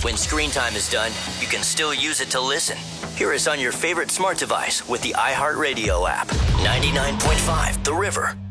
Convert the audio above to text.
When screen time is done, you can still use it to listen. Hear us on your favorite smart device with the iHeartRadio app. 99.5 The River.